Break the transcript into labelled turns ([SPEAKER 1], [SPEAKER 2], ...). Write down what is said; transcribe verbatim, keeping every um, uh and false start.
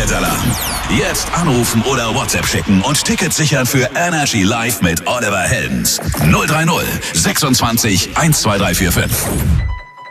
[SPEAKER 1] Ticketalarm. Jetzt anrufen oder WhatsApp schicken und Tickets sichern für Energy Live mit Oliver Heldens. null drei null sechsundzwanzig eins zwei drei vier fünf.